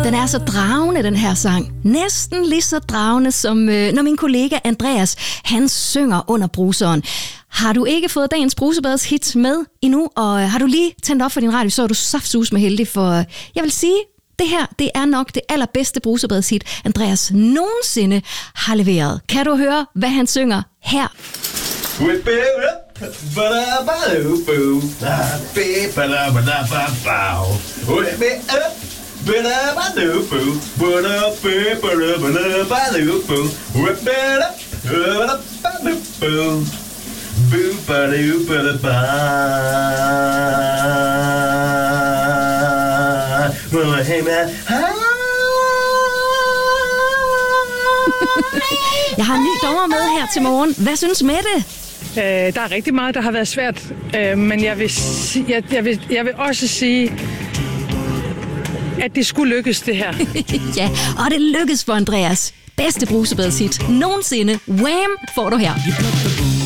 Den er så dragende, den her sang. Næsten lige så dragende, som når min kollega Andreas, han synger under bruseren. Har du ikke fået dagens Brusebads hit med endnu, og har du lige tændt op for din radio, så er du saftsus med heldig, for jeg vil sige, det her, det er nok det allerbedste Brusebads hit, Andreas nogensinde har leveret. Kan du høre, hvad han synger her? Jeg har en ny dommer med her til morgen. Hvad synes Mette? Der er rigtig meget, der har været svært, men jeg vil også sige, at det skulle lykkes, det her. Ja, og det lykkes for Andreas. Bedste Brusebads hit nogensinde. Wham! Får du her.